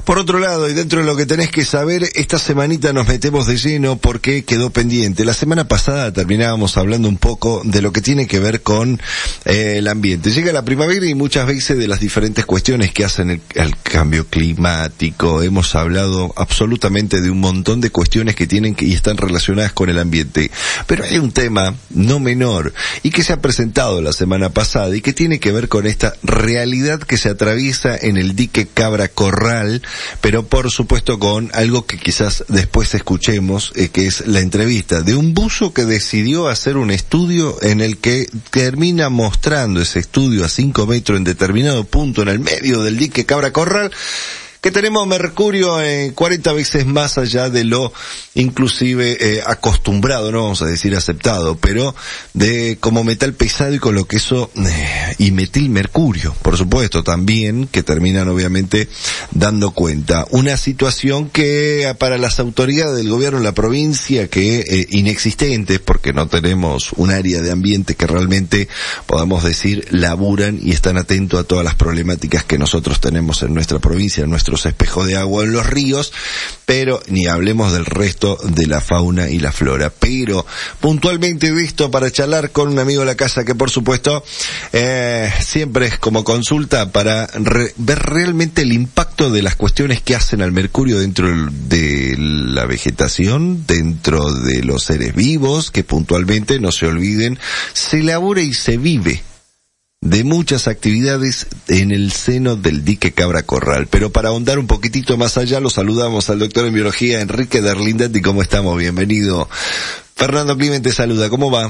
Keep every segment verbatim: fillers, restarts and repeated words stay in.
Por otro lado, y dentro de lo que tenés que saber, esta semanita nos metemos de lleno porque quedó pendiente. La semana pasada terminábamos hablando un poco de lo que tiene que ver con eh, el ambiente. Llega la primavera y muchas veces de las diferentes cuestiones que hacen el, el cambio climático. Hemos hablado absolutamente de un montón de cuestiones que tienen que, y están relacionadas con el ambiente. Pero hay un tema no menor y que se ha presentado la semana pasada y que tiene que ver con esta realidad que se atraviesa en el dique Cabra Corral, pero por supuesto con algo que quizás después escuchemos, eh, que es la entrevista de un buzo que decidió hacer un estudio en el que termina mostrando ese estudio a cinco metros en determinado punto en el medio del dique Cabra Corral, que tenemos mercurio en cuarenta veces más allá de lo inclusive eh, acostumbrado, no vamos a decir aceptado, pero de como metal pesado y con lo que eso, eh, y metilmercurio, por supuesto, también, que terminan obviamente dando cuenta. Una situación que para las autoridades del gobierno de la provincia, que eh, inexistentes, porque no tenemos un área de ambiente que realmente podamos decir laburan y están atentos a todas las problemáticas que nosotros tenemos en nuestra provincia, en nuestro espejos de agua en los ríos, pero ni hablemos del resto de la fauna y la flora. Pero puntualmente visto para charlar con un amigo de la casa que por supuesto eh, siempre es como consulta para re, ver realmente el impacto de las cuestiones que hacen al mercurio dentro de la vegetación, dentro de los seres vivos, que puntualmente, no se olviden, se labura y se vive de muchas actividades en el seno del dique Cabra Corral. Pero para ahondar un poquitito más allá, lo saludamos al doctor en biología Enrique Derlindetti. ¿Cómo estamos? Bienvenido. Fernando Climent te saluda. ¿Cómo va?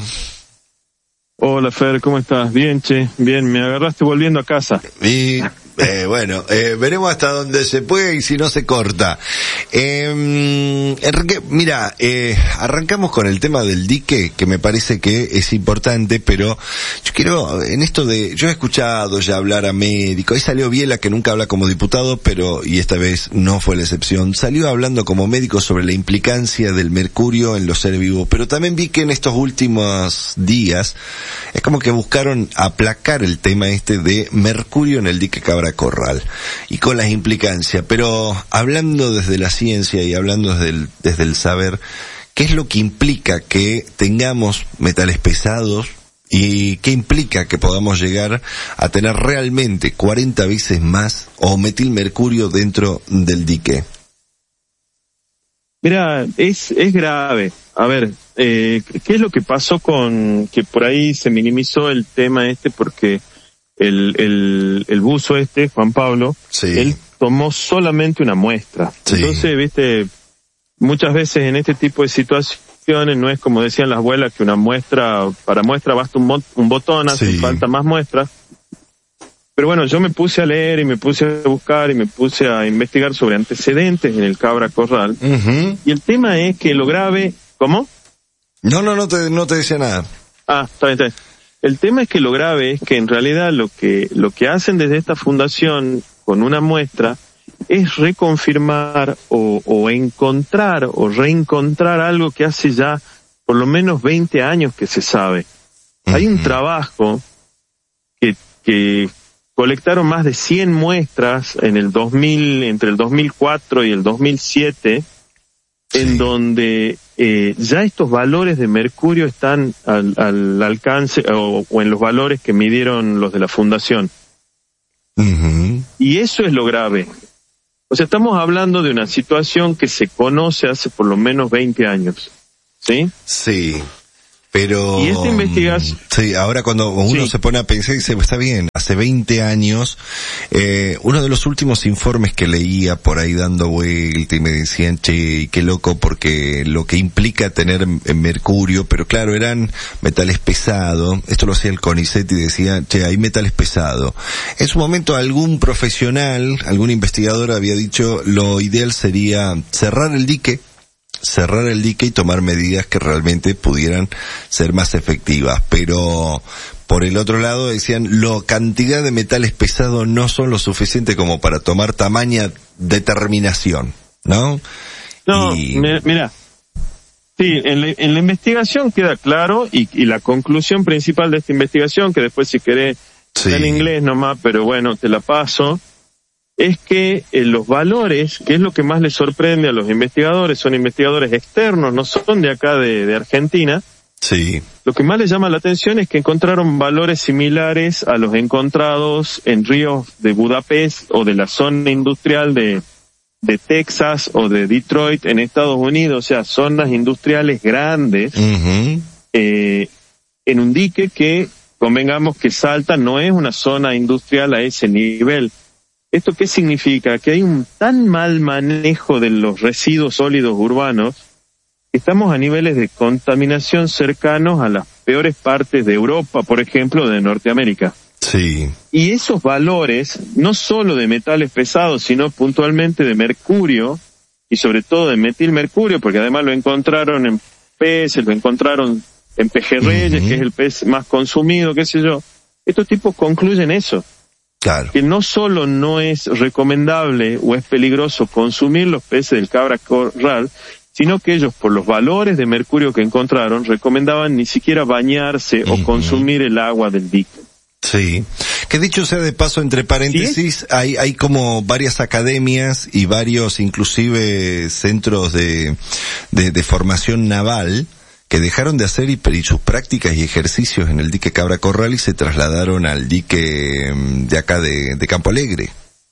Hola Fer, ¿cómo estás? Bien, che, bien, me agarraste volviendo a casa. Y eh, bueno, eh, veremos hasta dónde se puede y si no se corta. Eh, Enrique, mira, eh, arrancamos con el tema del dique, que me parece que es importante, pero yo quiero, en esto de, yo he escuchado ya hablar a médicos, ahí salió Biela, que nunca habla como diputado, pero, y esta vez no fue la excepción, salió hablando como médico sobre la implicancia del mercurio en los seres vivos, pero también vi que en estos últimos días es como que buscaron aplacar el tema este de mercurio en el dique Cabra Corral y con las implicancias, pero hablando desde la ciencia y hablando desde el, desde el saber, ¿qué es lo que implica que tengamos metales pesados y qué implica que podamos llegar a tener realmente cuarenta veces más o metilmercurio dentro del dique? Mira, es, es grave. A ver, eh, ¿qué es lo que pasó con que por ahí se minimizó el tema este? Porque el, el, el buzo este, Juan Pablo, sí, él tomó solamente una muestra. Sí. Entonces, viste, muchas veces en este tipo de situaciones no es como decían las abuelas que una muestra, para muestra basta un, un botón, hace sí. falta más muestras. Pero bueno, yo me puse a leer y me puse a buscar y me puse a investigar sobre antecedentes en el Cabra Corral. Uh-huh. Y el tema es que lo grave... ¿Cómo? No, no, no te, no te decía nada. Ah, está bien, está bien. El tema es que lo grave es que en realidad lo que, lo que hacen desde esta fundación con una muestra es reconfirmar o, o encontrar o reencontrar algo que hace ya por lo menos veinte años que se sabe. Uh-huh. Hay un trabajo que, que colectaron más de cien muestras en el dos mil, entre el dos mil cuatro y el dos mil siete, sí. en donde eh, ya estos valores de mercurio están al, al alcance o, o en los valores que midieron los de la fundación. Uh-huh. Y eso es lo grave. O sea, estamos hablando de una situación que se conoce hace por lo menos veinte años. ¿Sí? Sí. Pero... Y esta investigación... Sí, ahora cuando uno sí. se pone a pensar y dice, está bien, hace veinte años, eh, uno de los últimos informes que leía por ahí dando vuelta y me decían, che, qué loco, porque lo que implica tener mercurio, pero claro, eran metales pesados, esto lo hacía el CONICET y decía, che, hay metales pesados. En su momento algún profesional, algún investigador había dicho, lo ideal sería cerrar el dique, cerrar el dique y tomar medidas que realmente pudieran ser más efectivas, pero por el otro lado decían la cantidad de metales pesados no son lo suficiente como para tomar tamaña determinación, ¿no? No, y... mira, sí, en la, en la investigación queda claro y, y la conclusión principal de esta investigación, que después si querés sí. está en inglés nomás, pero bueno, te la paso, es que eh, los valores, que es lo que más les sorprende a los investigadores, son investigadores externos, no son de acá de, de Argentina. Sí. Lo que más les llama la atención es que encontraron valores similares a los encontrados en ríos de Budapest o de la zona industrial de, de Texas o de Detroit en Estados Unidos, o sea, zonas industriales grandes, uh-huh. eh, en un dique que, convengamos que Salta no es una zona industrial a ese nivel. ¿Esto qué significa? Que hay un tan mal manejo de los residuos sólidos urbanos que estamos a niveles de contaminación cercanos a las peores partes de Europa, por ejemplo, de Norteamérica. Sí. Y esos valores, no solo de metales pesados, sino puntualmente de mercurio, y sobre todo de metilmercurio, porque además lo encontraron en peces, lo encontraron en pejerreyes, uh-huh. que es el pez más consumido, qué sé yo. Estos tipos concluyen eso. Claro. Que no solo no es recomendable o es peligroso consumir los peces del cabra corral, sino que ellos, por los valores de mercurio que encontraron, recomendaban ni siquiera bañarse uh-huh. o consumir el agua del dique. Sí, que dicho sea de paso, entre paréntesis, ¿sí? hay hay como varias academias y varios inclusive centros de de, de formación naval que dejaron de hacer y, y sus prácticas y ejercicios en el dique Cabra Corral y se trasladaron al dique de acá de, de Campo Alegre.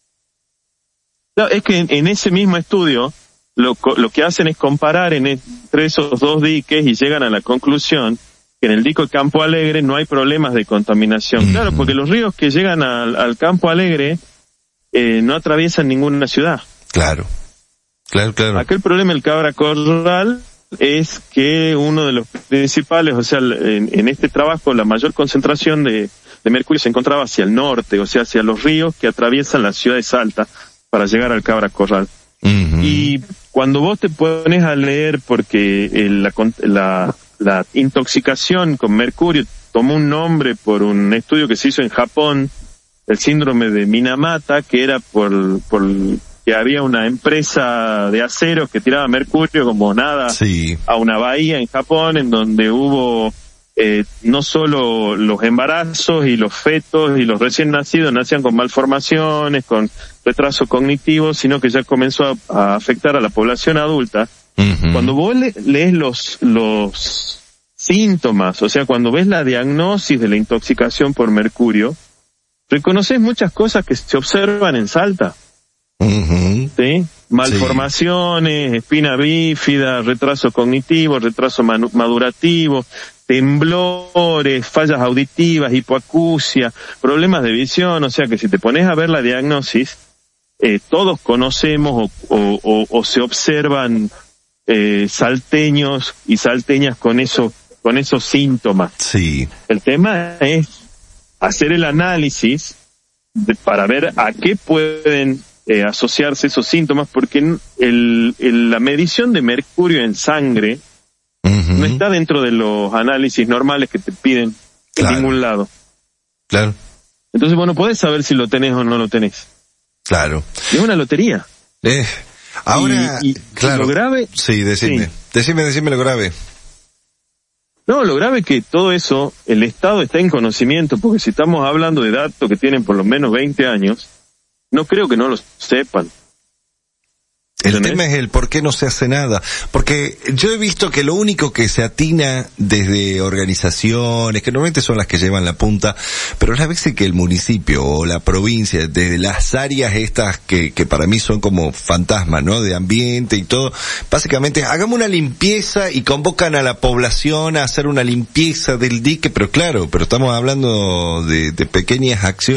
No, es que en, en ese mismo estudio lo, lo que hacen es comparar en entre esos dos diques y llegan a la conclusión que en el dique Campo Alegre no hay problemas de contaminación. Uh-huh. Claro, porque los ríos que llegan al, al Campo Alegre eh, no atraviesan ninguna ciudad. Claro, claro, claro. Aquel problema del Cabra Corral es que uno de los principales, o sea, en, en este trabajo la mayor concentración de, de mercurio se encontraba hacia el norte, o sea, hacia los ríos que atraviesan la ciudad de Salta para llegar al Cabra Corral. Uh-huh. Y cuando vos te pones a leer, porque eh, la, la, la intoxicación con mercurio tomó un nombre por un estudio que se hizo en Japón, el síndrome de Minamata, que era por, por que había una empresa de aceros que tiraba mercurio como nada sí. a una bahía en Japón, en donde hubo eh, no solo los embarazos y los fetos y los recién nacidos nacían con malformaciones, con retraso cognitivo, sino que ya comenzó a, a afectar a la población adulta. Uh-huh. Cuando vos le, lees los, los síntomas, o sea, cuando ves la diagnosis de la intoxicación por mercurio, reconoces muchas cosas que se observan en Salta. Uh-huh. ¿Sí? Malformaciones, sí. espina bífida, retraso cognitivo, retraso manu- madurativo, temblores, fallas auditivas, hipoacusia, problemas de visión, o sea que si te pones a ver la diagnosis, eh, todos conocemos o, o, o, o se observan eh, salteños y salteñas con eso, con esos síntomas. Sí. El tema es hacer el análisis de, para ver a qué pueden Eh, asociarse esos síntomas, porque el, el, la medición de mercurio en sangre uh-huh. no está dentro de los análisis normales que te piden claro. en ningún lado. Claro. Entonces vos no podés saber si lo tenés o no lo tenés. Claro. Es una lotería. Eh, ahora, y, y, claro. y lo grave... Sí, decime. Sí. Decime, decime lo grave. No, lo grave es que todo eso, el Estado está en conocimiento, porque si estamos hablando de datos que tienen por lo menos veinte años, no creo que no lo sepan. El tema es el por qué no se hace nada. Porque yo he visto que lo único que se atina desde organizaciones, que normalmente son las que llevan la punta, pero las veces que el municipio o la provincia, desde las áreas estas que, que para mí son como fantasmas, ¿no? De ambiente y todo, básicamente hagamos una limpieza y convocan a la población a hacer una limpieza del dique, pero claro, pero estamos hablando de, de pequeñas acciones